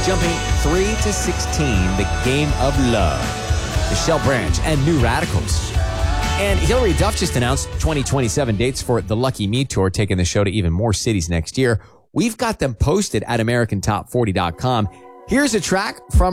Jumping 3 to 16, The Game of Love. Michelle Branch and New Radicals. And Hilary Duff just announced 2027 dates for the Lucky Me Tour, taking the show to even more cities next year. We've got them posted at AmericanTop40.com. Here's a track from